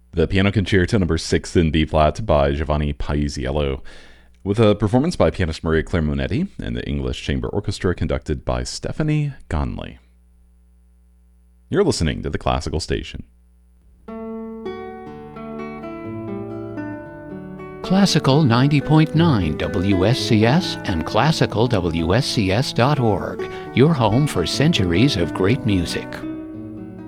The Piano Concerto Number 6 in B-flat by Giovanni Paisiello, with a performance by pianist Maria Claire Monetti and the English Chamber Orchestra conducted by Stephanie Gonley. You're listening to the Classical Station. Classical 90.9 WSCS and classicalwscs.org, your home for centuries of great music.